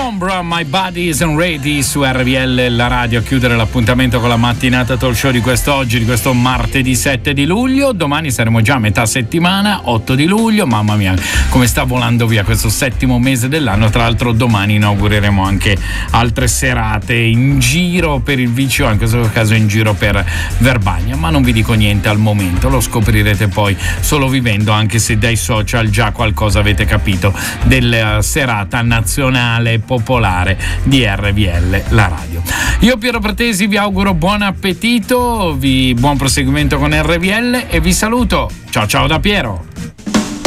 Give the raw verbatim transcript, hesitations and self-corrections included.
Sombra, My Body Isn't Ready su R V L, la radio, a chiudere l'appuntamento con la mattinata talk show di quest'oggi, di questo martedì sette di luglio. Domani saremo già a metà settimana, otto di luglio. Mamma mia, come sta volando via questo settimo mese dell'anno. Tra l'altro domani inaugureremo anche altre serate in giro per il V C O, in questo caso in giro per Verbania, ma non vi dico niente al momento, lo scoprirete poi solo vivendo, anche se dai social già qualcosa avete capito della serata nazionale popolare di R V L, la radio. Io Piero Pratesi vi auguro buon appetito, vi buon proseguimento con R V L e vi saluto. Ciao ciao da Piero.